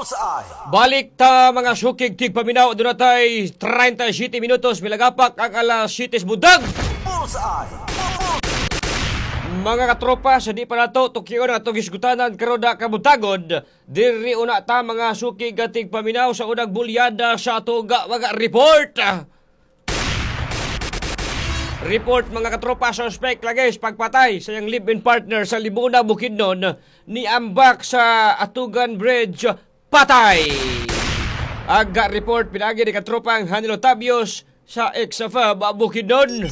Balik ta mga sukig tigpaminaw. Doon natay 37 minutos. Milagapak ang alas 7 budag. Mga katropa, sa di pa nato tukyo na itong isgutanan karoda kabutagod. Diri una ta mga sukig tigpaminaw sa unang bulyada sa ato mga report. Report mga katropa, suspect lagay pagpatay sa iyang live-in partner sa Libuna, Bukidnon ni ambak sa Atugan Bridge, patay. Aga report pinagi ni katropa ang Hanilo Tabios sa XFM Bukidnon.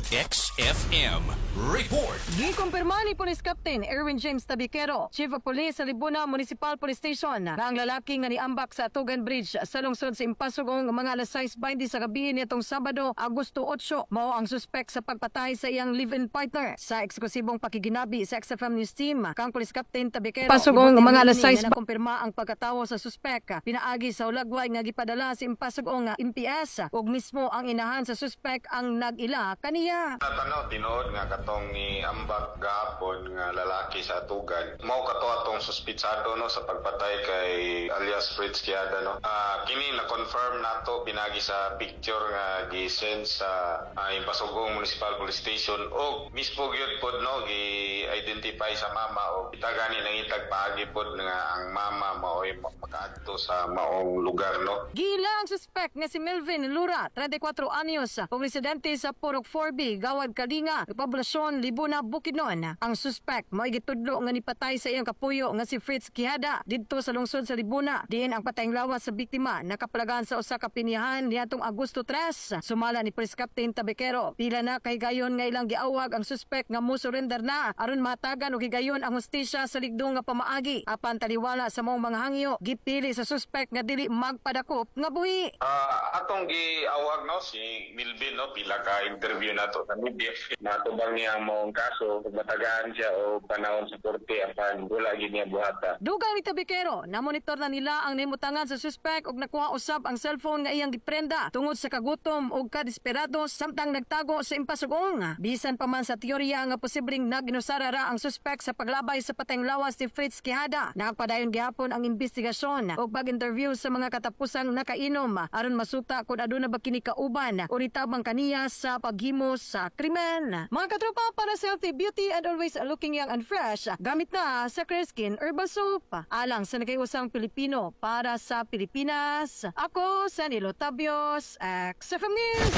XFM Report. Gikumpirma ni Police Captain Erwin James Tabikero, Chief of Police sa Libuna Municipal Police Station, na ang lalaki nga niambak sa Atugan Bridge sa lungsod sa Impasugong mga alas 6:20 sa gabi nitong Sabado, Agosto 8, mao ang suspect sa pagpatay sa iyang live-in partner. Sa eksklusibong pakiginabi sa XFM News Team, kang Police Captain Tabikero, Pasugong mga alas 6 na kumpirma ang pagkatawo sa suspect. Pinaagi sa ulagway nga gipadala sa Impasugong MPS ug mismo ang inahan sa suspect ang nag-ila kaniya. Natanaw tinuod nga katong ni ambak gahapon nga lalaki sa Atugan. Mao kato atong suspitsado no sa pagpatay kay alias Fritz Quiada no. Kini na confirm nato pinagi sa picture nga gi-send sa Impasugong Municipal Police Station o mismo gyud pod no gi-identify sa mama o itagani nang itag paagi pod nga ang mama maoy makaadto sa maong lugar no. Gila ang suspect nga si Melvin Lura, 34 anyos, ug residente sa Purok 4B, Gawad Kalinga, Poblasyon Libuna, Bukidnon. Ang suspect mo'y gitudlo nga nipatay sa iyang kapuyo nga si Fritz Quiada didto sa lungsod sa Libuna. Diin ang patayng lawas sa biktima nakapalagan sa usa ka pinihan niadtong Agosto 3. Sumala ni Police Captain Tabekero, pila na kay gayon nga ilang giawag ang suspect nga mo-surrender na aron matagan og higayon ang hustisya sa ligdong nga pamaagi. Apan taliwala sa mong mga hangyo, gipili sa suspect nga dili magpadakop nga buhi. Atong giawag no si Milvin no pila ka interview nato sa media natubang niya mong kaso matagaan siya o panahon sa korte apan wala gid niya buhata. Dugang ni Tabikero, namonitor na nila ang nimutangan sa suspect ug nakuha usab ang cellphone nga iyang giprenda tungod sa kagutom ug kadesperado samtang nagtago sa Impasugong. Bisan pa man sa teorya nga posibleng naginusara ra ang suspect sa paglabay sa patayng lawas ni Fritz Quiada, nakapadayon gihapon ang investigasyon ug pag-interview sa mga katapusang nakainom aron masuta kung aduna ba kini kauban o nitabang kaniya sa paghimo sa krimen. Mga katropa, para sa healthy beauty and always looking young and fresh, gamit na sa Clear Skin Herbal Soap. Alang sa nagayusang Pilipino para sa Pilipinas. Ako sa Nilo Tabios, XFM News.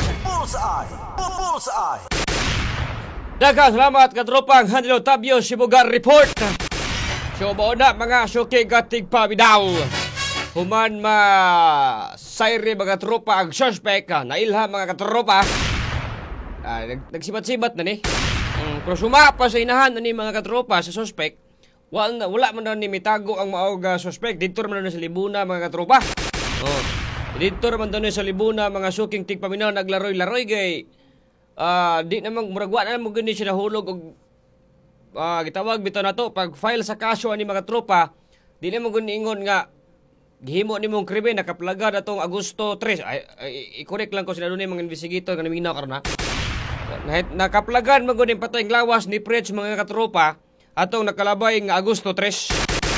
Bullseye. Daghang salamat katropang Hanilo Tabios Sibugar Report. So mauna mga sukig tigpaminaw. Human sayre mga tropa ang suspect nailha mga katropa. Nagsibat-sibat na ni. Pero sumapa sa inahan ni mga katropa sa suspect. Wala man na ni mitago ang maog suspect. Dito man na sa Libuna mga katropa. Dito man na sa Libuna mga suking tigpaminaw naglaroy-laroy gay. Di namang muragwa na mo gani siya nahulog og gitawag bitaw nato pag file sa kaso ani mga tropa. Di na mo gani ingon nga gihimo nimong krimen nakaplaga na tong Agosto 3. I-correct lang ko sila doon mga investigator nga naminaw karon na. Nakaplagan mo gud patayng lawas ni Fritz mga katropa atong nakalabay nga Agosto 3.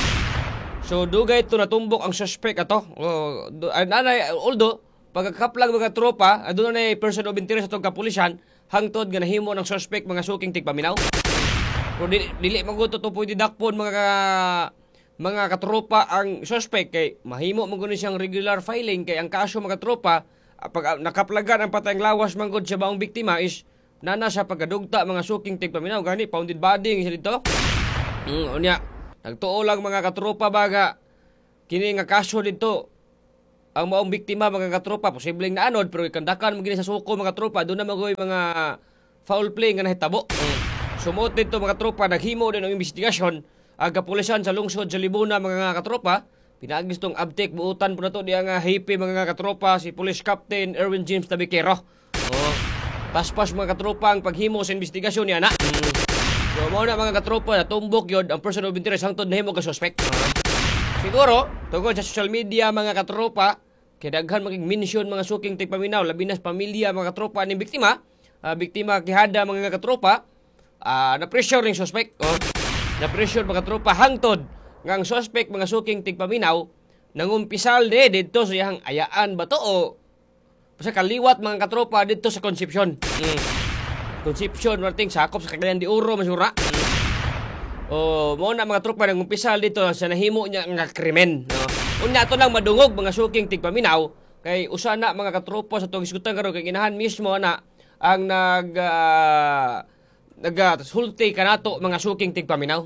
So dugay to natumbok ang suspect ato. Although pagkakaplag mga tropa aduna na person of interest atong kapulisan hangtod nga nahimo ng suspect mga suking tigpaminaw. Pero dili man gud to pwede dakpon mga katropa ang suspect kay mahimo man gud siyang regular filing kay ang kaso mga katropa pag nakaplagan ang patayng lawas man gud sa baong biktima is nana sa pagkadugta mga suking tigpaminaw gani pounded body siya dito. Unya nagtuo lang mga katropa baga kini nga kaso dito ang maong biktima mga katropa posibleng naanod pero ikandakan mo gini sa suko mga tropa doon na magoy mga foul play nga nahitabo. Sumot dito mga tropa naghimo din ang investigasyon ang kapulisan sa lungsod sa Libuna mga katropa. Pinagis tong abtek buutan po na to diya nga hipi mga katropa si Police Captain Erwin James Tabikero. Paspas mga katropa ang paghimo sa investigasyon niya na. So mo na mga katropa natumbok yun ang person of interest hangtod nahimo ka suspect. Siguro tungkol sa social media mga katropa kay daghan maging mention mga suking tigpaminaw labi na pamilya mga katropa ni biktima. Biktima Quiada mga katropa na pressure ning suspect. Na pressure mga katropa hangtod ngang suspect mga suking tigpaminaw nangumpisal dito sa iyang ayaan ba to o basta kaliwat mga katropa dito sa Concepcion. Concepcion marting sakop sa Cagayan de Oro masura. O mo na mga tropa nangumpisal dito sa nahimo niya nga krimen. No? Unya to lang madungog mga suking tigpaminaw kay usa na mga katropa sa tuwing isgutan karon kay ginahan mismo na ang nagsulti kanato mga suking tigpaminaw.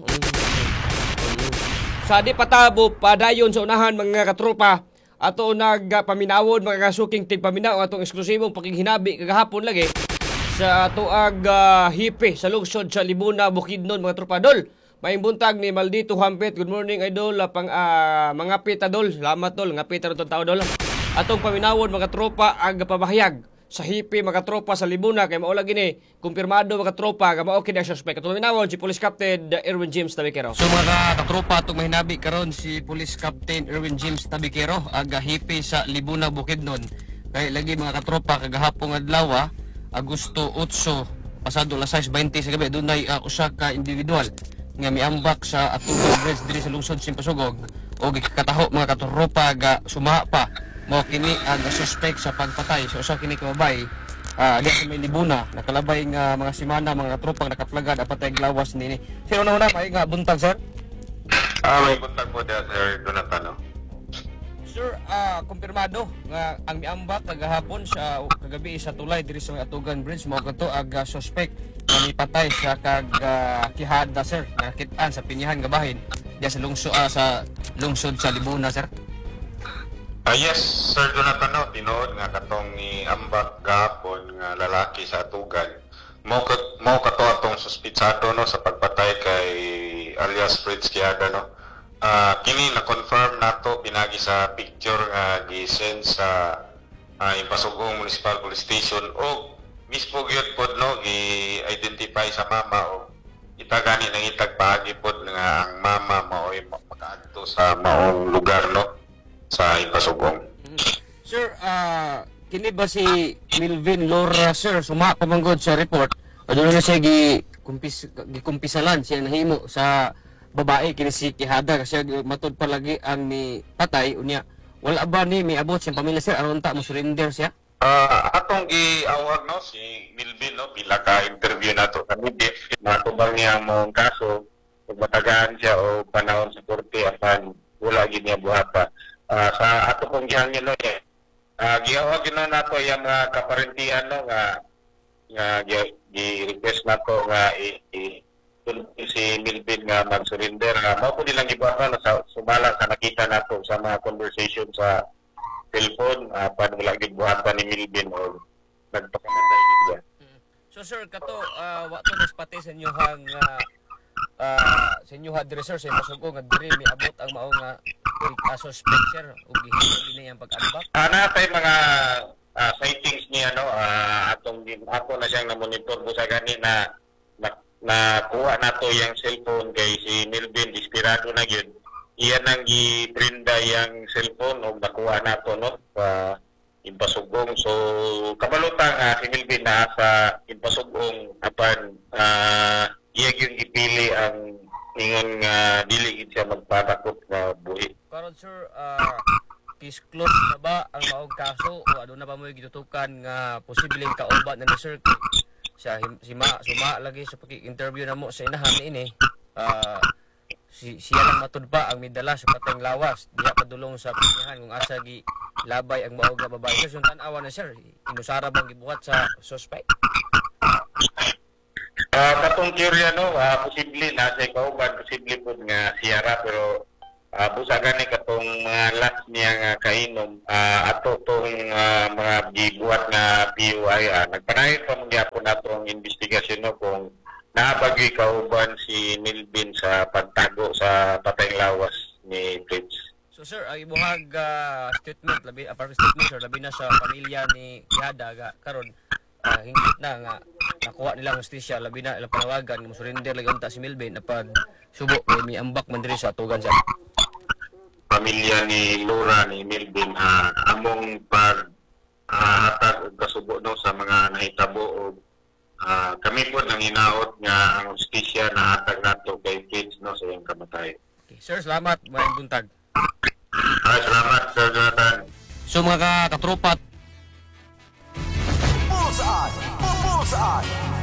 Sa di patabo padayon sa unahan mga katropa ato nagpaminawon mga suking tigpaminaw atong eksklusibong pakinghinabi kagahapon lagi sa tuag hipe sa lungsod sa Libuna, Bukidnon mga tropa dol. May buntag ni Maldito Hampet. Good morning idol pang mga pita dol. Salamat dol nga pita ron tao dol. Atong paminawon mga tropa ag pabahayag sa hipe mga tropa sa Libuna kay mao lagi ni kumpirmado mga tropa nga mao kini ang suspect. Atong paminawon si Police Captain Erwin James Tabikero. So mga katropa atong mahinabi karon si Police Captain Erwin James Tabikero aga hipe sa Libuna, Bukidnon. Kay lagi mga katropa kagahapon adlaw Agosto 8 pasado alas 6:20 sa gabi dunay usa ka individual nga miambak sa Atugan Bridge diri sa lungsod Simpasugog o gikataho mga katropa ga sumaha pa mo kini ang suspect sa pagpatay sa usa kini ka babae di sa may Libuna nakalabay nga mga semana mga katropang nakaplagad apatay glawas nini. Sino na may nga buntag sir? May buntag po dyan, Sir Donatano. Sir, kumpirmado nga ang miambak kagahapon sa kagabi sa tulay diri sa Atugan Bridge mao kadto aga suspect nga mipatay sa kihada sir nga nakit-an sa pinyahan nga bahin diya sa lungsod sa Libuna sir. Yes, Sir Donatano, tinuod nga katong ni ambak gahapon nga lalaki sa Atugan. Mao kato atong suspitsado no sa pagpatay kay alias Fritz Quiaga no. Kini na-confirm nato pinagi sa picture nga gi-send sa Impasugong Municipal Police Station o mismo gyud pod no gi-identify sa mama o itagani nang itag paagi pod nga ang mama mao'y makaadto sa maong lugar no sa Impasugong. Sir, kini ba si Milvin Lora sir suma pa manggod sa report aduna na siya gikumpisalan siya nahimo sa babae kini si Kihada kasi matod palagi ang ni patay unya wala ba ni may abot siyang pamilya sir aron ta mo surrender siya? Atong giawag no si Milvin no pila ka interview nato kami matubang niya mong kaso ug matagaan siya o panahon sa korte apan wala gid niya buhata. Sa ato kong gihangin no giawag na nato yang mga kaparentihan no nga gi-request nato nga si Milvin nga mag-surrender. Mao po nilang gibuhat na sa sumala sa nakita nato sa mga conversation sa cellphone pan wala gibuhatan ni Milvin o nagpakamatay niya. So sir, kato wa to pati sa inyohang sa inyoha diri sir sa Impasugong nga diri miabot ang mao nga suspect sir ug gihimo ang pag-ambak. Natay mga sightings niya no ako na siyang na-monitor ko sa gani na kuha nato yung cellphone kay si Milvin desperado na gyud. Iyan ang giprinda yung cellphone og nakuha nato no sa Impasugong. So kabalutang si Milvin na sa Impasugong apan iya gyud gipili ang ingon nga dili gid siya magpadakop nga buhi. Karon sir, case closed na ba ang maong kaso o ano na ba mo gitutukan nga posibleng kauban na ni sir siya suma lagi sa pag-interview na mo sa inahan ini siya lang matud pa ang midala sa pateng lawas diha padulong sa pinyahan kung asa gi labay ang maog nga babae sir yung tan-awa na sir inusara bang gibuhat sa suspect katong teorya no posible na sa kauban posible pud nga siyara pero busagan ni katong mga last niya nga kainom ato tong mga gibuhat nga PUI nagpanayon pa mo gyapon nato ang investigasyon no kung naabagi kauban si Milvin sa pagtago sa patayng lawas ni Fritz. So sir, ang ibuhag statement sir labi na sa pamilya ni Kihada karon hingpit na nga nakuha nilang hustisya labi na ilang panawagan nga surrender lagi unta si Milvin apad subo kay miambak man diri sa Atugan sir. Pamilya ni Laura ni Milvin among hatag og kasubo no sa mga nahitabo og kami po nang hinaot nga ang hustisya na hatag nato kay Fritz no sa iyang kamatay. Okay. Sir, salamat. Maayong buntag. Salamat. So mga katropa, Bullseye! Bullseye!